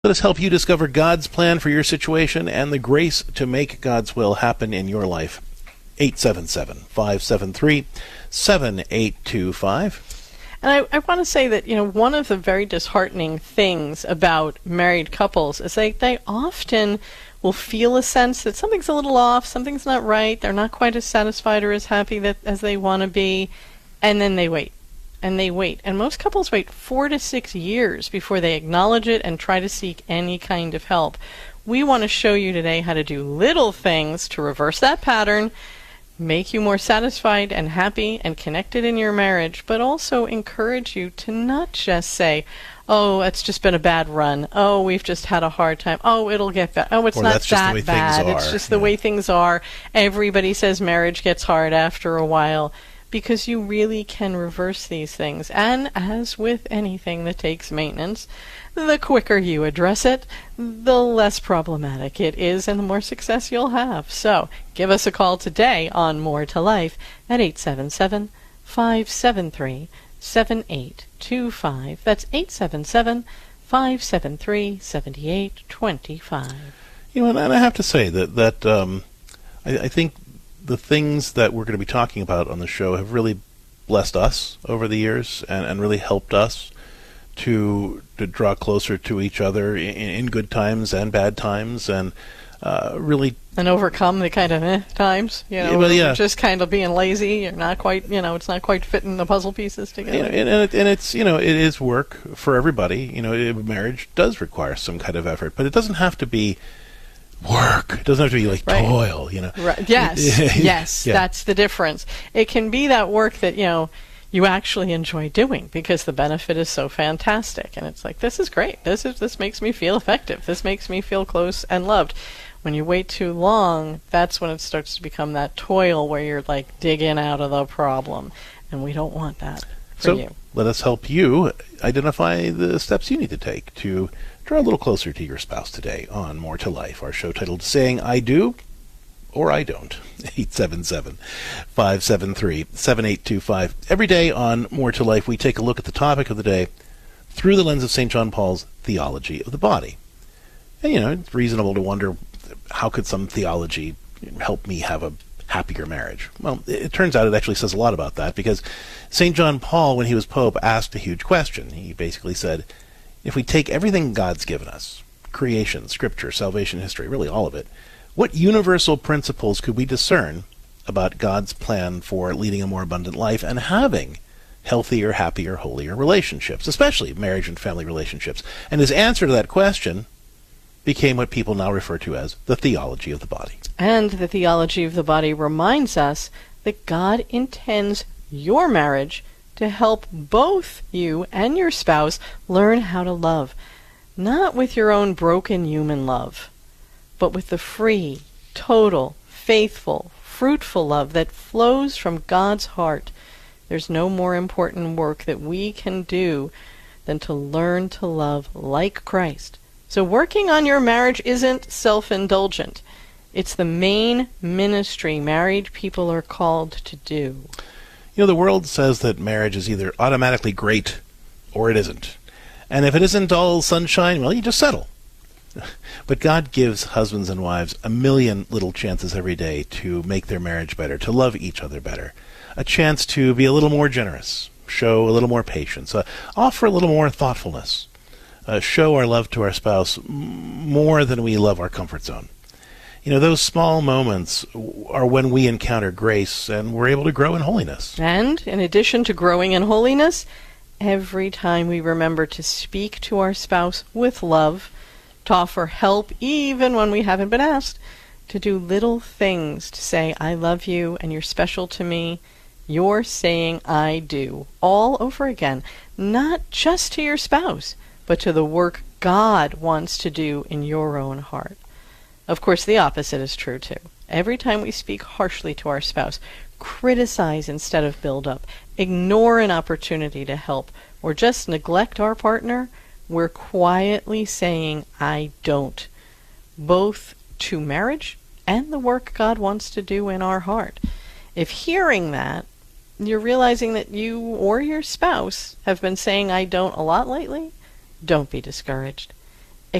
Let us help you discover God's plan for your situation and the grace to make God's will happen in your life. 877-573-7825. And I want to say that, one of the very disheartening things about married couples is they often will feel a sense that something's a little off, something's not right, they're not quite as satisfied or as happy as they want to be, and then they wait. And they wait. And most couples wait 4 to 6 years before they acknowledge it and try to seek any kind of help. We want to show you today how to do little things to reverse that pattern, make you more satisfied and happy and connected in your marriage, but also encourage you to not just say, oh, it's just been a bad run. Oh, we've just had a hard time. Oh, it'll get better. Oh, it's not that bad. It's just the way things are. Everybody says marriage gets hard after a while. Because you really can reverse these things. And as with anything that takes maintenance, the quicker you address it, the less problematic it is and the more success you'll have. So give us a call today on More to Life at 877-573-7825. That's 877-573-7825. And I have to say that I think the things that we're going to be talking about on the show have really blessed us over the years and really helped us to draw closer to each other in good times and bad times, and really and overcome the kind of times, just kind of being lazy. You're not quite, it's not quite fitting the puzzle pieces together. And it's, it is work for everybody. Marriage does require some kind of effort, but it doesn't have to be work. It doesn't have to be like toil, Right. Yes, yeah. That's the difference. It can be that work that, you actually enjoy doing because the benefit is so fantastic. And it's like, this is great. This makes me feel effective. This makes me feel close and loved. When you wait too long, that's when it starts to become that toil where you're like digging out of the problem. And we don't want that for you. Let us help you identify the steps you need to take to draw a little closer to your spouse today on More to Life, our show titled Saying I Do or I Don't. 877-573-7825. Every day on More to Life, we take a look at the topic of the day through the lens of St. John Paul's theology of the body. And, it's reasonable to wonder, how could some theology help me have a happier marriage? Well, it turns out it actually says a lot about that, because St. John Paul, when he was Pope, asked a huge question. He basically said, if we take everything God's given us, creation, scripture, salvation history, really all of it, what universal principles could we discern about God's plan for leading a more abundant life and having healthier, happier, holier relationships, especially marriage and family relationships? And his answer to that question became what people now refer to as the theology of the body. And the theology of the body reminds us that God intends your marriage to help both you and your spouse learn how to love, not with your own broken human love, but with the free, total, faithful, fruitful love that flows from God's heart. There's no more important work that we can do than to learn to love like Christ. So working on your marriage isn't self-indulgent. It's the main ministry married people are called to do. The world says that marriage is either automatically great or it isn't. And if it isn't all sunshine, well, you just settle. But God gives husbands and wives a million little chances every day to make their marriage better, to love each other better. A chance to be a little more generous, show a little more patience, offer a little more thoughtfulness, show our love to our spouse more than we love our comfort zone. Those small moments are when we encounter grace and we're able to grow in holiness. And in addition to growing in holiness, every time we remember to speak to our spouse with love, to offer help even when we haven't been asked, to do little things to say, I love you and you're special to me, you're saying I do all over again, not just to your spouse, but to the work God wants to do in your own heart. Of course, the opposite is true, too. Every time we speak harshly to our spouse, criticize instead of build up, ignore an opportunity to help, or just neglect our partner, we're quietly saying, I don't, both to marriage and the work God wants to do in our heart. If hearing that, you're realizing that you or your spouse have been saying I don't a lot lately, don't be discouraged.